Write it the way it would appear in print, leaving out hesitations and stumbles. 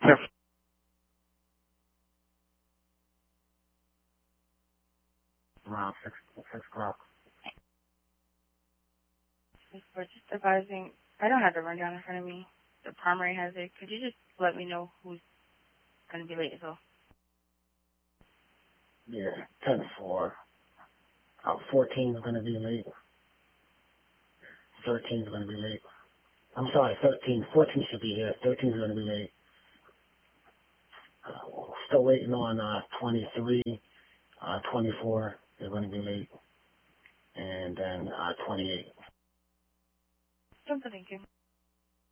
Around 6 o'clock. For just advising, I don't have the rundown in front of me. The primary has it. Could you just let me know who's going to be late as well? Yeah, 10-4. 14 is going to be late. 13 is going to be late. I'm sorry, 13. 14 should be here. 13 is going to be late. Still waiting on 23. 24 is going to be late. And then 28. Thank you.